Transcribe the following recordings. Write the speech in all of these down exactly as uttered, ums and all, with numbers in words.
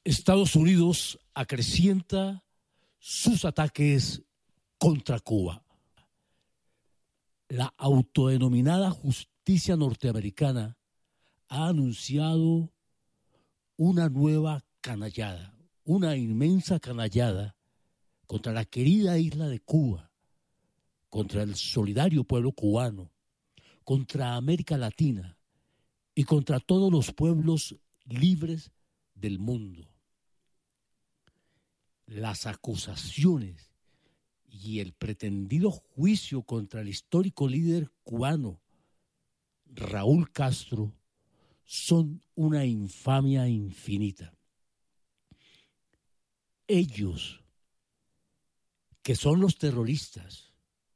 Estados Unidos acrecienta sus ataques contra Cuba. La autodenominada justicia norteamericana ha anunciado una nueva canallada, una inmensa canallada contra la querida isla de Cuba, contra el solidario pueblo cubano, contra América Latina y contra todos los pueblos libres del mundo. Las acusaciones y el pretendido juicio contra el histórico líder cubano Raúl Castro son una infamia infinita. Ellos, que son los terroristas,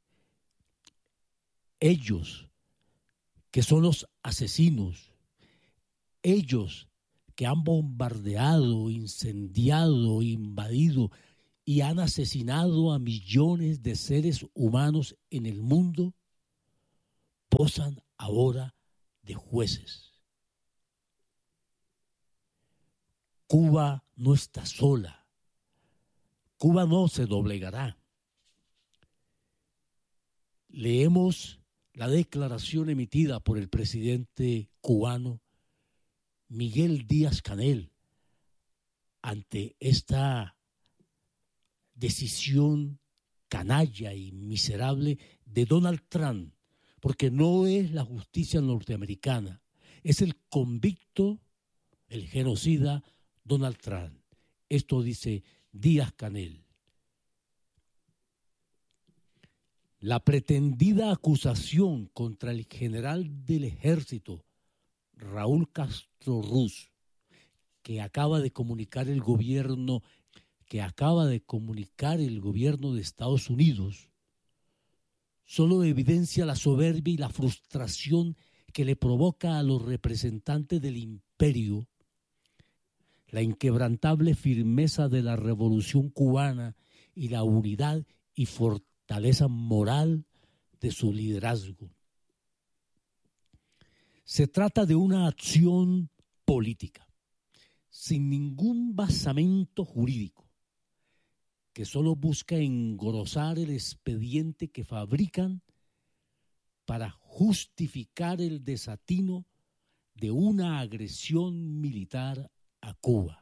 ellos, que son los asesinos, ellos que han bombardeado, incendiado, invadido y han asesinado a millones de seres humanos en el mundo, posan ahora de jueces. Cuba no está sola. Cuba no se doblegará. Leemos la declaración emitida por el presidente cubano Miguel Díaz-Canel ante esta decisión canalla y miserable de Donald Trump, porque no es la justicia norteamericana, es el convicto, el genocida Donald Trump. Esto dice Díaz-Canel. La pretendida acusación contra el general del ejército Raúl Castro Ruz, que acaba de comunicar el gobierno, que acaba de comunicar el gobierno de Estados Unidos, solo evidencia la soberbia y la frustración que le provoca a los representantes del imperio la inquebrantable firmeza de la revolución cubana y la unidad y fortaleza moral de su liderazgo. Se trata de una acción política, sin ningún basamento jurídico, que solo busca engrosar el expediente que fabrican para justificar el desatino de una agresión militar a Cuba.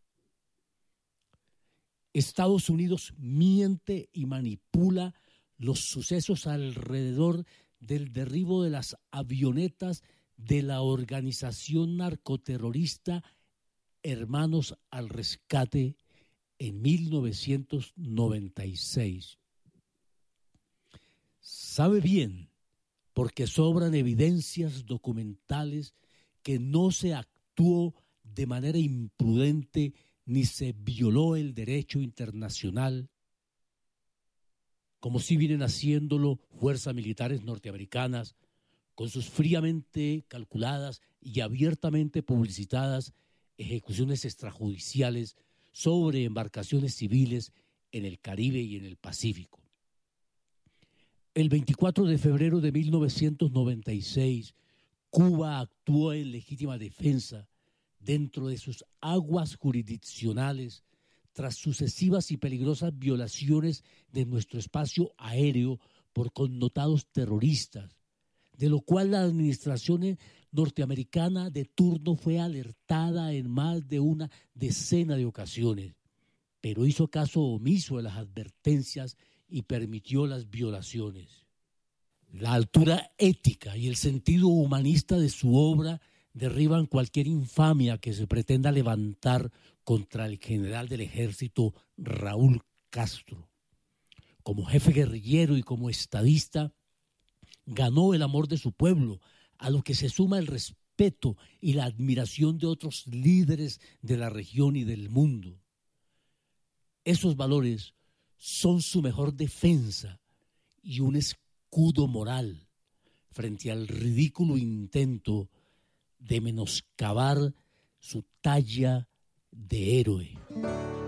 Estados Unidos miente y manipula los sucesos alrededor del derribo de las avionetas de la organización narcoterrorista Hermanos al Rescate en mil novecientos noventa y seis. Sabe bien, porque sobran evidencias documentales, que no se actuó de manera imprudente ni se violó el derecho internacional, como sí vienen haciéndolo fuerzas militares norteamericanas, con sus fríamente calculadas y abiertamente publicitadas ejecuciones extrajudiciales sobre embarcaciones civiles en el Caribe y en el Pacífico. El veinticuatro de febrero de mil novecientos noventa y seis, Cuba actuó en legítima defensa dentro de sus aguas jurisdiccionales tras sucesivas y peligrosas violaciones de nuestro espacio aéreo por connotados terroristas, de lo cual la administración norteamericana de turno fue alertada en más de una decena de ocasiones, pero hizo caso omiso de las advertencias y permitió las violaciones. La altura ética y el sentido humanista de su obra derriban cualquier infamia que se pretenda levantar contra el general del ejército Raúl Castro. Como jefe guerrillero y como estadista, ganó el amor de su pueblo, a lo que se suma el respeto y la admiración de otros líderes de la región y del mundo. Esos valores son su mejor defensa y un escudo moral frente al ridículo intento de menoscabar su talla de héroe.